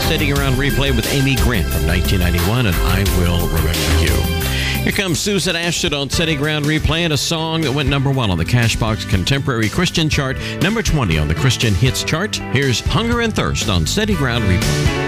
Steady Ground Replay with Amy Grant from 1991 and I Will Remember You. Here comes Susan Ashton on Steady Ground Replay and a song that went number 1 on the Cashbox Contemporary Christian chart, number 20 on the Christian Hits chart. Here's Hunger and Thirst on Steady Ground Replay.